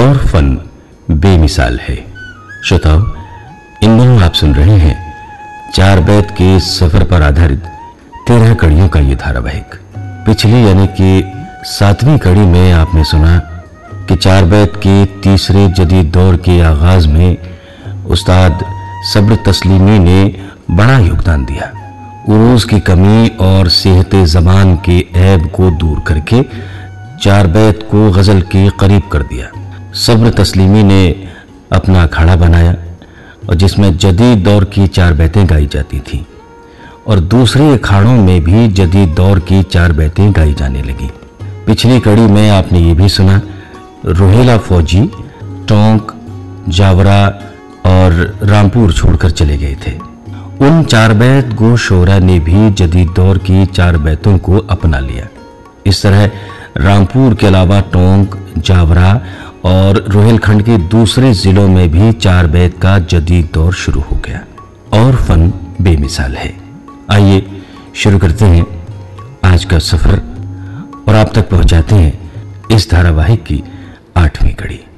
और फन बेमिसाल है। श्रोताओ, इन दिनों आप सुन रहे हैं चार बैत के सफर पर आधारित 13 कड़ियों का ये धारावाहिक। पिछली यानी कि 7वीं कड़ी में आपने सुना कि चार बैत के तीसरे जदीद दौर के आगाज में उस्ताद सब्र तस्लीमी ने बड़ा योगदान दिया। उरूज की कमी और सेहत ज़बान के ऐब को दूर करके चार बैत को गज़ल के करीब कर दिया। सब्र तस्लीमी ने अपना अखाड़ा बनाया और जिसमें जदीद दौर की चार बैतें गाई जाती थीं और दूसरे अखाड़ों में भी जदीद दौर की चार बैतें गाई जाने लगी। पिछली कड़ी में आपने ये भी सुना रोहेला फौजी टोंक, जावरा और रामपुर छोड़कर चले गए थे। उन चार बैत गो शोरा ने भी जदीद दौर की चार बैतों को अपना लिया। इस तरह रामपुर के अलावा टोंक, जावरा और रोहेलखंड के दूसरे जिलों में भी चार बैत का जदीद दौर शुरू हो गया और फन बेमिसाल है। आइए शुरू करते हैं आज का सफर और आप तक पहुंचाते हैं इस धारावाहिक की 8वीं कड़ी।